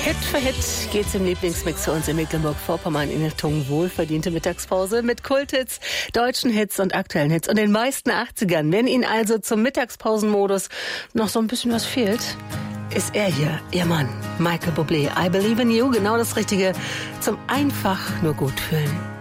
Hit für Hit geht's im Lieblingsmix für uns in Mecklenburg-Vorpommern in Richtung wohlverdiente Mittagspause mit Kulthits, deutschen Hits und aktuellen Hits und den meisten 80ern. Wenn Ihnen also zum Mittagspausenmodus noch so ein bisschen was fehlt, ist er hier, Ihr Mann, Michael Bublé. I Believe in You, genau das Richtige zum einfach nur gut fühlen.